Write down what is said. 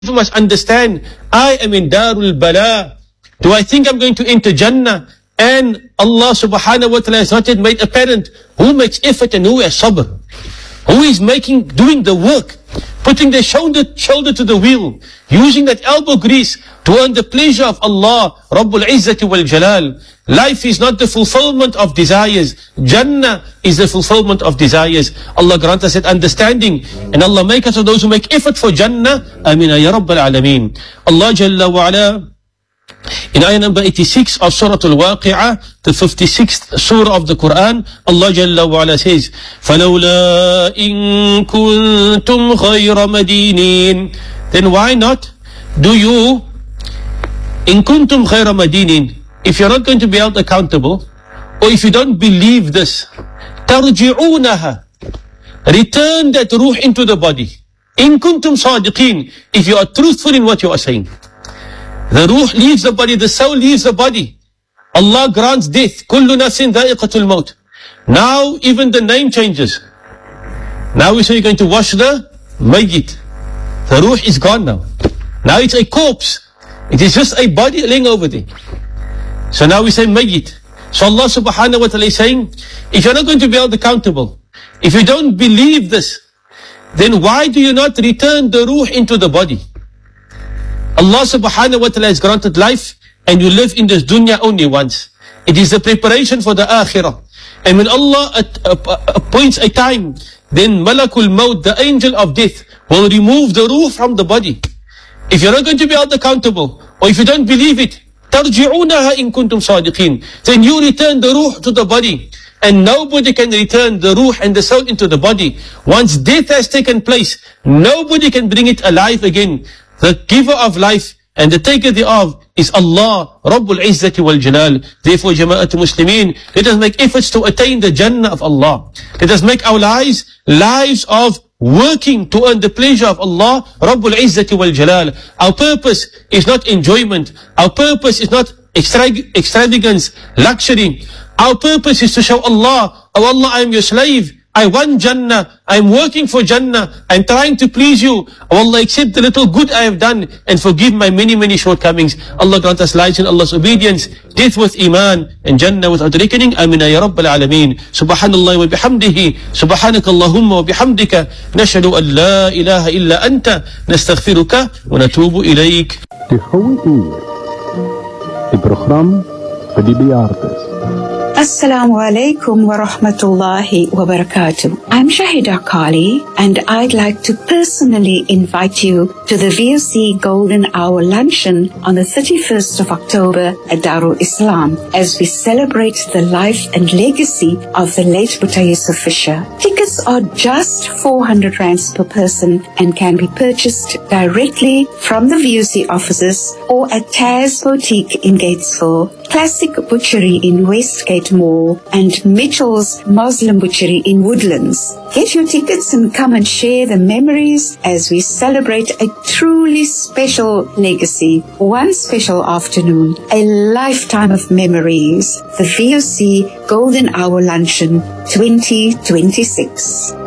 must understand, I am in Darul Bala. Do I think I'm going to enter Jannah? And Allah subhanahu wa ta'ala has not yet made apparent who makes effort and who has sabr. Who is doing the work, putting their shoulder to the wheel, using that elbow grease to earn the pleasure of Allah, Rabbul Izzati wal Jalal. Life is not the fulfillment of desires. Jannah is the fulfillment of desires. Allah grant us that understanding, and Allah make us of those who make effort for Jannah. Ameen ya Rabbal Alameen. Allah Jalla wa Ala, in ayah number 86 of Surah Al-Waqi'ah, the 56th surah of the Quran, Allah Jalla wa Ala says, فَلَوْلَا إِن كُنْتُمْ غَيْرَ مَدِينِينَ. Then why not do you, إِن كُنْتُمْ غَيْرَ مَدِينِينَ, if you're not going to be held accountable, or if you don't believe this, تَرْجِعُونَهَا, return that ruh into the body. إِن كُنْتُمْ صَادِقِينَ, if you are truthful in what you are saying. The ruh leaves the body, the soul leaves the body. Allah grants death. Kullu nafsin dha'iqatul maut. Now even the name changes. Now we say you're going to wash the mayyit. The ruh is gone now. Now it's a corpse. It is just a body laying over there. So now we say mayyit. So Allah subhanahu wa ta'ala is saying, if you're not going to be held accountable, if you don't believe this, then why do you not return the ruh into the body? Allah subhanahu wa ta'ala has granted life, and you live in this dunya only once. It is the preparation for the akhirah. And when Allah appoints a time, then Malakul Maut, the angel of death, will remove the ruh from the body. If you're not going to be held accountable, or if you don't believe it, تَرْجِعُونَهَا إِن كُنْتُمْ صَادِقِينَ, then you return the ruh to the body. And nobody can return the ruh and the soul into the body. Once death has taken place, nobody can bring it alive again. The giver of life and the taker thereof is Allah, Rabbul Izzati wal Jalal. Therefore, Jama'at Muslimin, let us make efforts to attain the Jannah of Allah. Let us make our lives of working to earn the pleasure of Allah, Rabbul Izzati wal Jalal. Our purpose is not enjoyment. Our purpose is not extravagance, luxury. Our purpose is to show Allah, oh Allah, I am your slave. I want Jannah. I'm working for Jannah. I'm trying to please you. Oh Allah, accept the little good I have done and forgive my many, many shortcomings. Allah grant us lives in Allah's obedience, death with Iman, and Jannah without reckoning. Amina ya Rabbal Alameen. Subhanallah wa bihamdihi. Subhanaka Allahumma wa bihamdika. Nashhadu an la ilaha illa anta. Nastaghfiruka wa natubu ilayk. De Gouden Uur. Het programma voor die bejaarden. Assalamu alaikum wa rahmatullahi wa barakatuh. I'm Shahida Kali, and I'd like to personally invite you to the VOC Golden Hour Luncheon on the 31st of October at Darul Islam as we celebrate the life and legacy of the late Buta Yusuf Fisher. Tickets are just 400 rands per person and can be purchased directly from the VOC offices or at Taz Boutique in Gatesville, Classic Butchery in Westgate Mall, and Mitchell's Muslim Butchery in Woodlands. Get your tickets and come and share the memories as we celebrate a truly special legacy. One special afternoon, a lifetime of memories. The VOC Golden Hour Luncheon 2026.